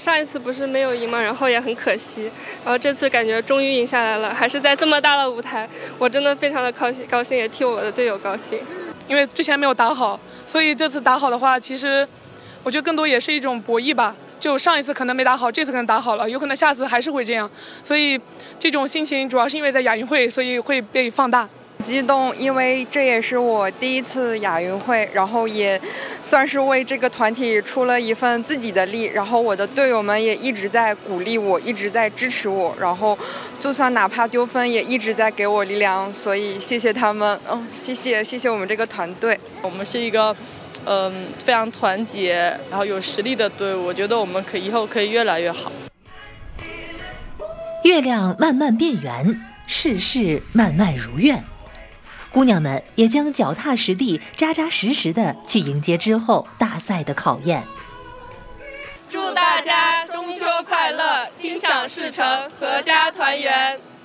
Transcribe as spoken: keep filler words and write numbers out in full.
上一次不是没有赢嘛，然后也很可惜，然后这次感觉终于赢下来了，还是在这么大的舞台，我真的非常的高兴，高兴也替我的队友高兴。 因为之前没有打好，所以这次打好的话，其实我觉得更多也是一种博弈吧。就上一次可能没打好，这次可能打好了，有可能下次还是会这样，所以这种心情主要是因为在亚运会，所以会被放大。 激动，因为这也是我第一次亚运会，然后也算是为这个团体出了一份自己的力，然后我的队友们也一直在鼓励我，一直在支持我，然后就算哪怕丢分也一直在给我力量，所以谢谢他们，嗯，谢谢谢谢我们这个团队。 我们是一个嗯非常团结然后有实力的队伍，我觉得我们可以以后可以越来越好。 月亮慢慢变圆，事事慢慢如愿，姑娘们也将脚踏实地、扎扎实实的去迎接之后大赛的考验。 祝大家中秋快乐，心想事成，阖家团圆。